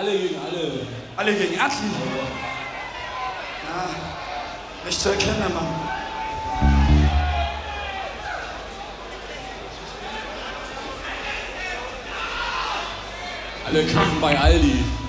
Alle gegen alle. Alle gegen Atli. Ja, nicht zu erkennen, Mann. Alle kaufen bei Aldi.